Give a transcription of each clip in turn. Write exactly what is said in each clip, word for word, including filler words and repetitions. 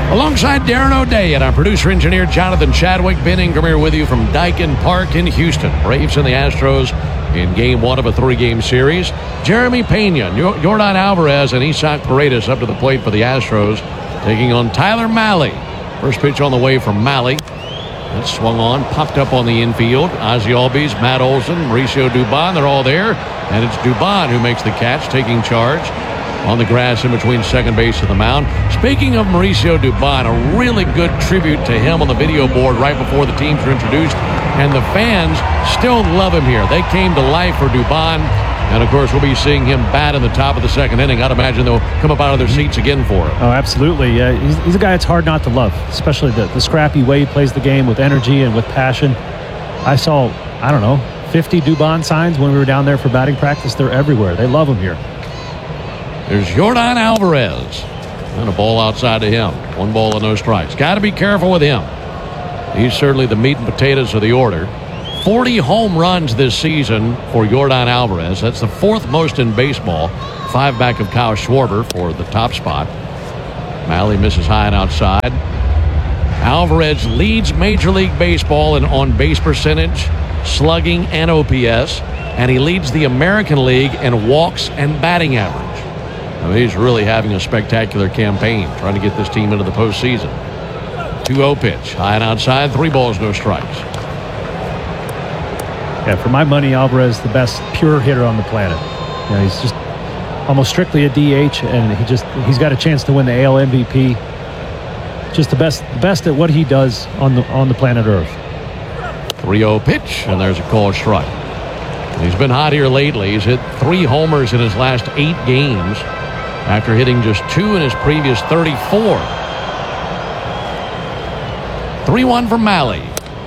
Alongside Darren O'Day and our producer-engineer Jonathan Chadwick, Ben Ingram here with you from Daikin Park in Houston. Braves and the Astros in game one of a three-game series. Jeremy Pena, Yordan Alvarez, and Isaac Paredes up to the plate for the Astros, taking on Tyler Mahle. First pitch on the way from Mahle. That swung on, popped up on the infield. Ozzie Albies, Matt Olson, Mauricio Dubon, they're all there. And it's Dubon who makes the catch, taking charge on the grass in between second base and the mound. Speaking of Mauricio Dubon, a really good tribute to him on the video board right before the teams were introduced. And the fans still love him here. They came to life for Dubon. And, of course, we'll be seeing him bat in the top of the second inning. I'd imagine they'll come up out of their seats again for him. Oh, absolutely. Uh, he's, he's a guy that's hard not to love, especially the, the scrappy way he plays the game with energy and with passion. I saw, I don't know, fifty Dubon signs when we were down there for batting practice. They're everywhere. They love him here. There's Yordan Alvarez. And a ball outside of him. One ball and no strikes. Got to be careful with him. He's certainly the meat and potatoes of the order. forty home runs this season for Yordan Alvarez. That's the fourth most in baseball. Five back of Kyle Schwarber for the top spot. Mahle misses high and outside. Alvarez leads Major League Baseball in on-base percentage, slugging, and O P S. And he leads the American League in walks and batting average. I mean, he's really having a spectacular campaign trying to get this team into the postseason. two oh pitch. High and outside. Three balls, no strikes. Yeah, for my money, Alvarez the best pure hitter on the planet. You know, he's just almost strictly a D H, and he just he's got a chance to win the A L M V P. Just the best, the best at what he does on the on the planet Earth. three oh pitch, and there's a called strike. He's been hot here lately. He's hit three homers in his last eight games after hitting just two in his previous thirty-four. three one for Mahle.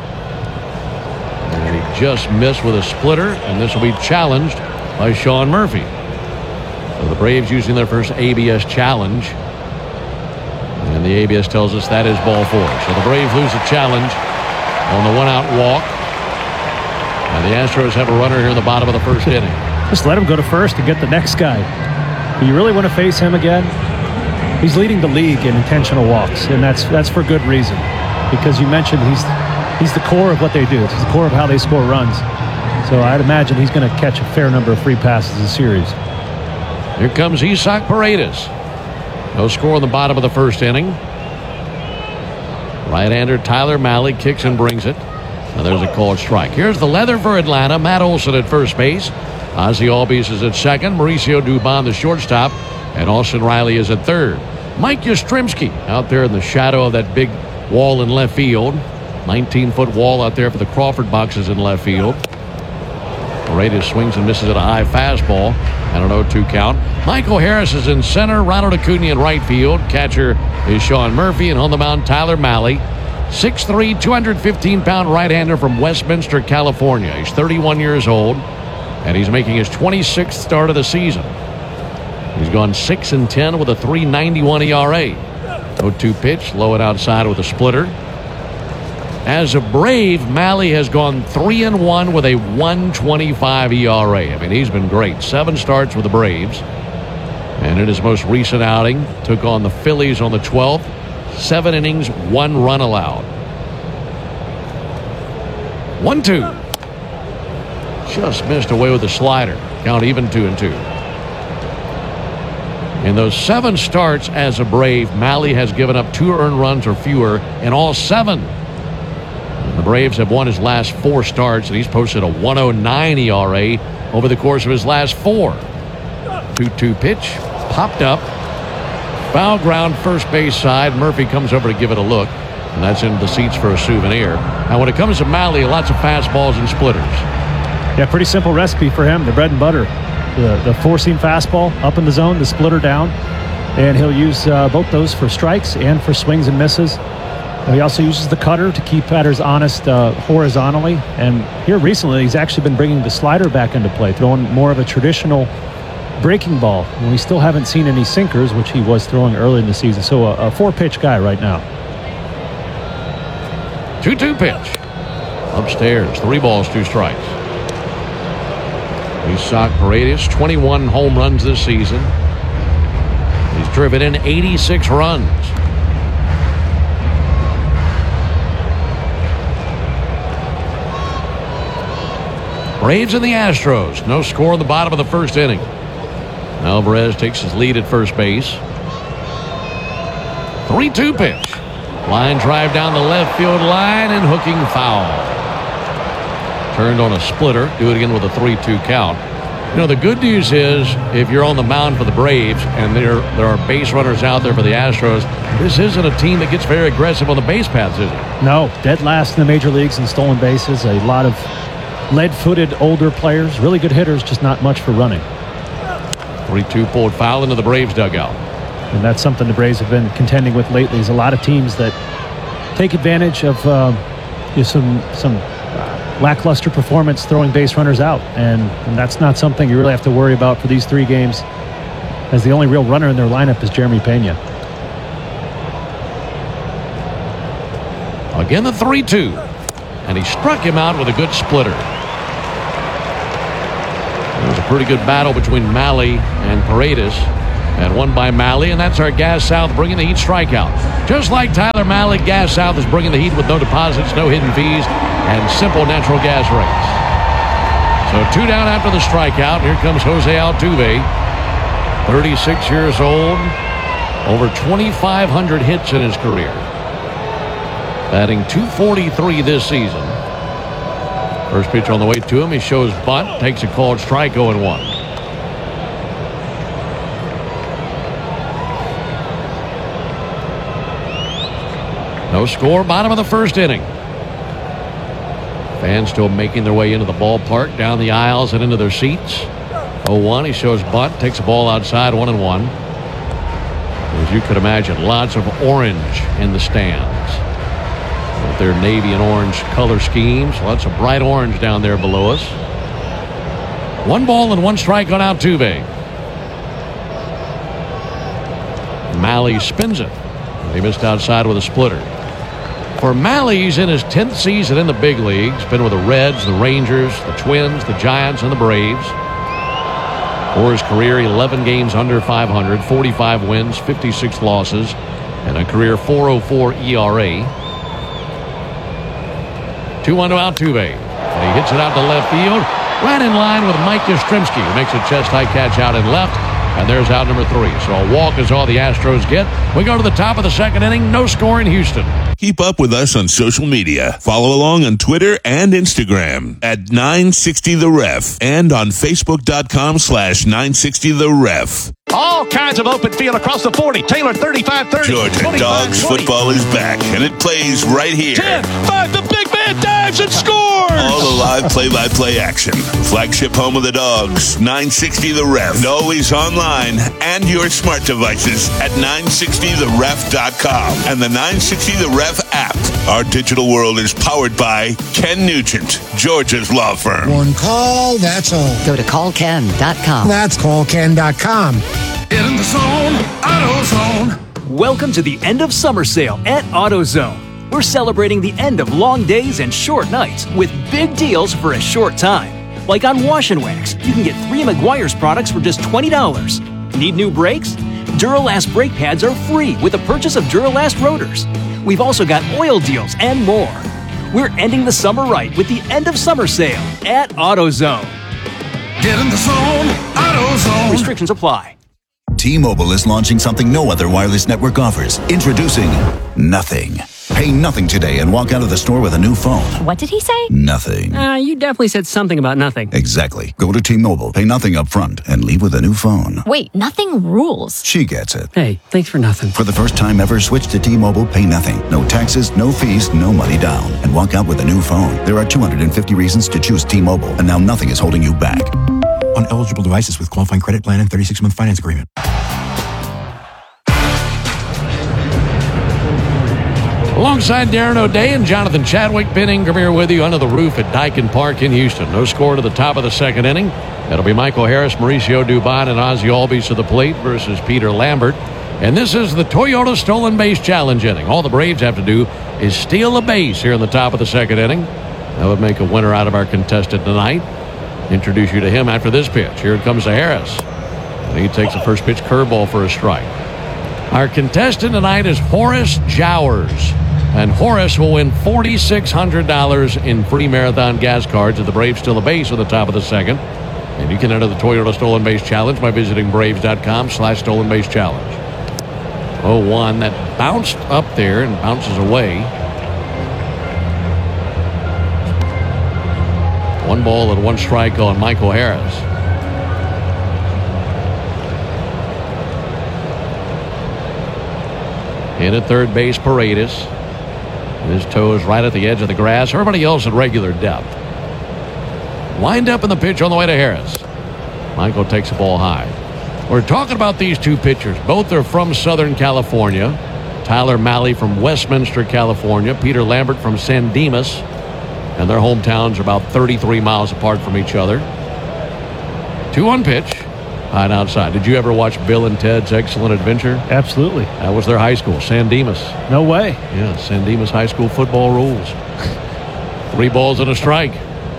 And he just missed with a splitter, and this will be challenged by Sean Murphy. So the Braves using their first A B S challenge. And the A B S tells us that is ball four. So the Braves lose a challenge on the one-out walk. And the Astros have a runner here in the bottom of the first inning. Just let him go to first and get the next guy. Do you really want to face him again? He's leading the league in intentional walks, and that's that's for good reason. Because you mentioned he's he's the core of what they do. He's the core of how they score runs. So I'd imagine he's going to catch a fair number of free passes this series. Here comes Isaac Paredes. No score in the bottom of the first inning. Right-hander Tyler Mahle kicks and brings it. Now there's a called strike. Here's the leather for Atlanta. Matt Olson at first base. Ozzie Albies is at second. Mauricio Dubon, the shortstop. And Austin Riley is at third. Mike Yastrzemski out there in the shadow of that big wall in left field. nineteen-foot wall out there for the Crawford boxes in left field. Paredes swings and misses at a high fastball. And an oh two count. Michael Harris is in center. Ronald Acuna in right field. Catcher is Sean Murphy. And on the mound, Tyler Mahle. six three, two hundred fifteen pound right-hander from Westminster, California. He's thirty-one years old, and he's making his twenty-sixth start of the season. He's gone six and ten with a three ninety-one E R A. oh two pitch, low and outside with a splitter. As a Brave, Mahle has gone three and one with a one twenty-five E R A. I mean, he's been great. Seven starts with the Braves. And in his most recent outing, took on the Phillies on the twelfth. Seven innings, one run allowed. one two. Just missed away with the slider. Count even two and two. In those seven starts as a Brave, Mahle has given up two earned runs or fewer in all seven. The Braves have won his last four starts, and he's posted a one oh nine E R A over the course of his last four. two two pitch, popped up. Foul ground, first base side. Murphy comes over to give it a look, and that's in the seats for a souvenir. Now, when it comes to Mahle, lots of fastballs and splitters. Yeah, pretty simple recipe for him. The bread and butter. The, the four-seam fastball up in the zone, the splitter down. And he'll use uh, both those for strikes and for swings and misses. He also uses the cutter to keep batters honest uh, horizontally. And here recently, he's actually been bringing the slider back into play, throwing more of a traditional breaking ball. And we still haven't seen any sinkers, which he was throwing early in the season. So a, a four-pitch guy right now. two two pitch. Upstairs, three balls, two strikes. Isaac Paredes, twenty-one home runs this season. He's driven in eighty-six runs. Braves and the Astros. No score in the bottom of the first inning. Alvarez takes his lead at first base. three two pitch. Line drive down the left field line and hooking foul. Turned on a splitter. Do it again with a three two count. You know, the good news is if you're on the mound for the Braves and there, there are base runners out there for the Astros, this isn't a team that gets very aggressive on the base paths, is it? No, dead last in the major leagues in stolen bases. A lot of lead-footed older players, really good hitters, just not much for running. three two pulled foul into the Braves dugout. And that's something the Braves have been contending with lately. There's a lot of teams that take advantage of uh, you know, some some uh, lackluster performance throwing base runners out. And, and that's not something you really have to worry about for these three games, as the only real runner in their lineup is Jeremy Pena. Again, the three two. And he struck him out with a good splitter. It was a pretty good battle between Mahle and Paredes. And won by Mahle, and that's our Gas South bringing the Heat strikeout. Just like Tyler Mahle, Gas South is bringing the Heat with no deposits, no hidden fees, and simple natural gas rates. So two down after the strikeout. Here comes Jose Altuve, thirty-six years old, over twenty-five hundred hits in his career. Batting two forty-three this season. First pitch on the way to him. He shows bunt, takes a called strike, oh and one. No score, bottom of the first inning. Fans still making their way into the ballpark, down the aisles and into their seats. oh one, he shows bunt, takes the ball outside, one and one. As you could imagine, lots of orange in the stands. With their navy and orange color schemes, lots of bright orange down there below us. One ball and one strike on Altuve. Mahle spins it. He missed outside with a splitter. For Mahle, he's in his tenth season in the big leagues. Been with the Reds, the Rangers, the Twins, the Giants, and the Braves. For his career, eleven games under five hundred, forty-five wins, fifty-six losses, and a career four oh four E R A. two one to Altuve. And he hits it out to left field. Right in line with Mike Yastrzemski, who makes a chest-high catch out and left. And there's out number three. So a walk is all the Astros get. We go to the top of the second inning. No score in Houston. Keep up with us on social media. Follow along on Twitter and Instagram at nine sixty the ref and on Facebook.com slash 960 the ref. All kinds of open field across the forty. Taylor thirty-five thirty. Georgia Dogs football is back, and it plays right here. ten five, the big man dives and scores! All the live play-by-play action. Flagship home of the Dogs, nine sixty the ref. And always online and your smart devices at nine sixty the ref dot com and the nine sixty the ref app. Our digital world is powered by Ken Nugent, Georgia's law firm. One call, that's all. Go to call ken dot com. That's call ken dot com. Get in the zone, AutoZone. Welcome to the end of summer sale at AutoZone. We're celebrating the end of long days and short nights with big deals for a short time. Like on Wash and Wax, you can get three Meguiar's products for just twenty dollars. Need new brakes? Duralast brake pads are free with the purchase of Duralast rotors. We've also got oil deals and more. We're ending the summer right with the end of summer sale at AutoZone. Get in the zone, AutoZone. Restrictions apply. T-Mobile is launching something no other wireless network offers. Introducing Nothing. Pay nothing today and walk out of the store with a new phone. What did he say? Nothing. Uh, you definitely said something about nothing. Exactly. Go to T-Mobile, pay nothing up front, and leave with a new phone. Wait, nothing rules. She gets it. Hey, thanks for nothing. For the first time ever, switch to T-Mobile, pay nothing. No taxes, no fees, no money down. And walk out with a new phone. There are two hundred fifty reasons to choose T-Mobile, and now nothing is holding you back. On eligible devices with qualifying credit plan and thirty-six month finance agreement. Alongside Darren O'Day and Jonathan Chadwick, Ben Ingram here with you under the roof at Daikin Park in Houston. No score to the top of the second inning. That'll be Michael Harris, Mauricio Dubon, and Ozzie Albies to the plate versus Peter Lambert. And this is the Toyota Stolen Base Challenge inning. All the Braves have to do is steal a base here in the top of the second inning. That would make a winner out of our contestant tonight. Introduce you to him after this pitch. Here comes to Harris. And he takes the first pitch curveball for a strike. Our contestant tonight is Horace Jowers. And Horace will win four thousand six hundred dollars in free Marathon gas cards if the Braves steal the base at the top of the second. And you can enter the Toyota Stolen Base Challenge by visiting Braves.com slash Stolen Base Challenge. oh one that bounced up there and bounces away. One ball and one strike on Michael Harris. In at third base, Paredes. His toes right at the edge of the grass. Everybody else at regular depth. Wind up in the pitch on the way to Harris. Michael takes the ball high. We're talking about these two pitchers. Both are from Southern California. Tyler Mahle from Westminster, California. Peter Lambert from San Dimas. And their hometowns are about thirty-three miles apart from each other. Two one pitch. High outside. Did you ever watch Bill and Ted's Excellent Adventure? Absolutely. That was their high school, San Dimas. No way. Yeah, San Dimas High School football rules. Three balls and a strike.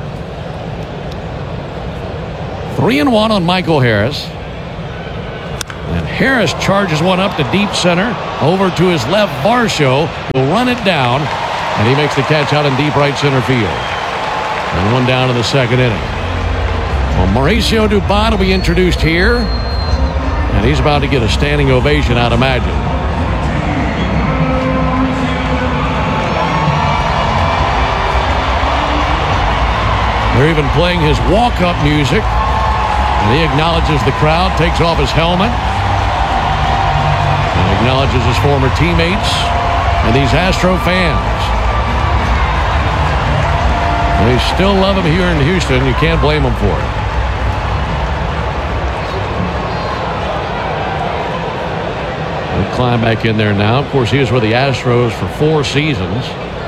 Three and one on Michael Harris. And Harris charges one up to deep center. Over to his left, Varsho will run it down. And he makes the catch out in deep right center field. And one down in the second inning. Well, Mauricio Dubon will be introduced here. And he's about to get a standing ovation, I'd imagine. They're even playing his walk-up music. And he acknowledges the crowd, takes off his helmet. And acknowledges his former teammates and these Astro fans. They still love him here in Houston. You can't blame them for it. He'll climb back in there now. Of course, he was with the Astros for four seasons.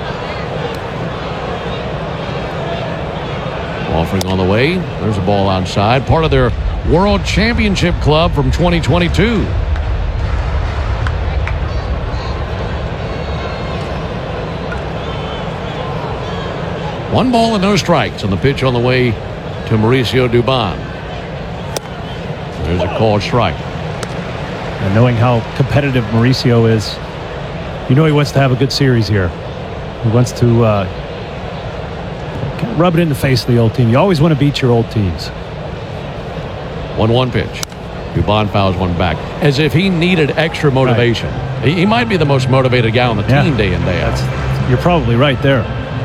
Offering on the way. There's a ball outside. Part of their World Championship Club from twenty twenty-two. One ball and no strikes on the pitch on the way to Mauricio Dubon. There's a called strike. And knowing how competitive Mauricio is, you know he wants to have a good series here. He wants to uh, kind of rub it in the face of the old team. You always want to beat your old teams. one one pitch. Dubon fouls one back. As if he needed extra motivation. Right. He, he might be the most motivated guy on the yeah. team day in, day out. That's, you're probably right there.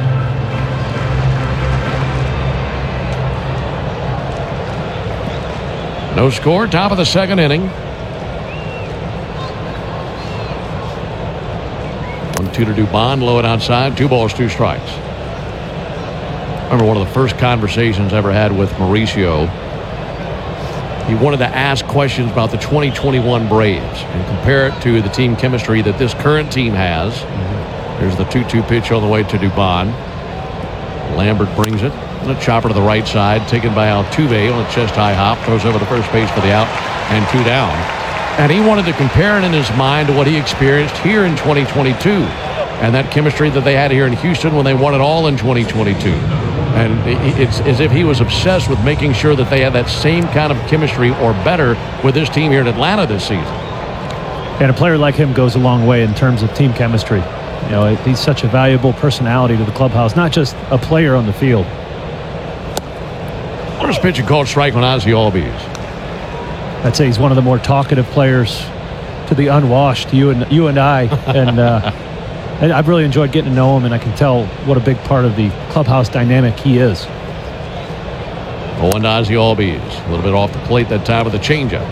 No score, top of the second inning. one two to Dubon, low and outside, two balls, two strikes. I remember one of the first conversations I ever had with Mauricio. He wanted to ask questions about the twenty twenty-one Braves and compare it to the team chemistry that this current team has. Mm-hmm. There's the two two pitch on the way to Dubon. Lambert brings it. And a chopper to the right side, taken by Altuve on a chest-high hop, throws over to first base for the out, and two down. And he wanted to compare it in his mind to what he experienced here in twenty twenty-two, and that chemistry that they had here in Houston when they won it all in twenty twenty-two. And it's as if he was obsessed with making sure that they had that same kind of chemistry or better with this team here in Atlanta this season. And a player like him goes a long way in terms of team chemistry. You know, he's such a valuable personality to the clubhouse, not just a player on the field. First pitch and called strike on Ozzie Albies. I'd say he's one of the more talkative players to the unwashed, you and you and I. And, uh, and I've really enjoyed getting to know him, and I can tell what a big part of the clubhouse dynamic he is. oh one to Ozzie Albies. A little bit off the plate that time with the changeup.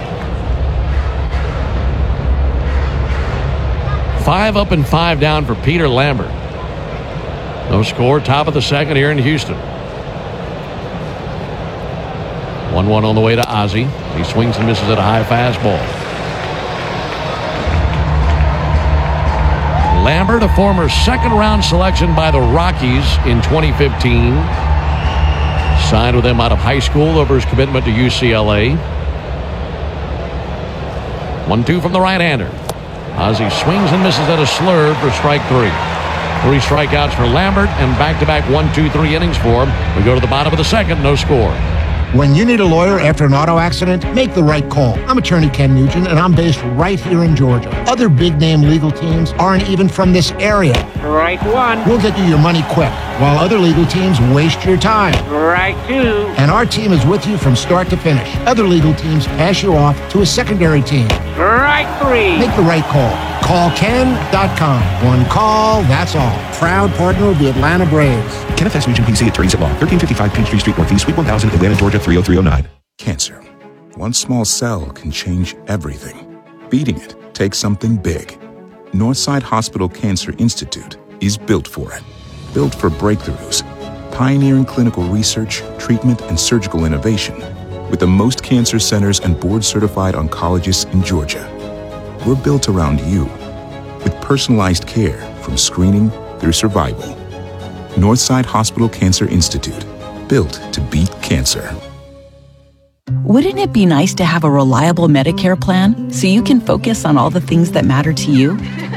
Five up and five down for Peter Lambert. No score, top of the second here in Houston. one one on the way to Ozzie. He swings and misses at a high fastball. Lambert, a former second-round selection by the Rockies in twenty fifteen. Signed with them out of high school over his commitment to U C L A. one two from the right-hander. Ozzie swings and misses at a slurve for strike three. Three strikeouts for Lambert and back-to-back one two three innings for him. We go to the bottom of the second, no score. When you need a lawyer after an auto accident, make the right call. I'm attorney Ken Nugent, and I'm based right here in Georgia. Other big-name legal teams aren't even from this area. Right one. We'll get you your money quick, while other legal teams waste your time. Right two. And our team is with you from start to finish. Other legal teams pass you off to a secondary team. Right three. Make the right call. Call Ken dot com. One call, that's all. Proud partner of the Atlanta Braves. Kenneth S. Nugent, P C, attorneys at law. thirteen fifty-five Peachtree Street Northeast, Suite one thousand, Atlanta, Georgia, three oh three oh nine. Cancer. One small cell can change everything. Beating it takes something big. Northside Hospital Cancer Institute is built for it. Built for breakthroughs. Pioneering clinical research, treatment, and surgical innovation. With the most cancer centers and board-certified oncologists in Georgia. We're built around you. With personalized care from screening through survival. Northside Hospital Cancer Institute. Built to beat cancer. Wouldn't it be nice to have a reliable Medicare plan so you can focus on all the things that matter to you?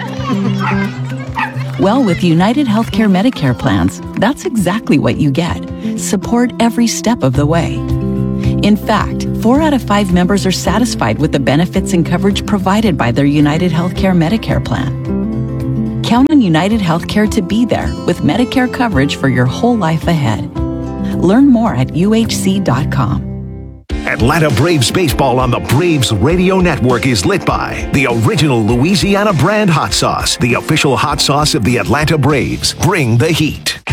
Well, with United Healthcare Medicare plans, that's exactly what you get. Support every step of the way. In fact, four out of five members are satisfied with the benefits and coverage provided by their United Healthcare Medicare plan. Count on United Healthcare to be there with Medicare coverage for your whole life ahead. Learn more at U H C dot com. Atlanta Braves baseball on the Braves Radio Network is lit by the original Louisiana brand hot sauce, the official hot sauce of the Atlanta Braves. Bring the heat.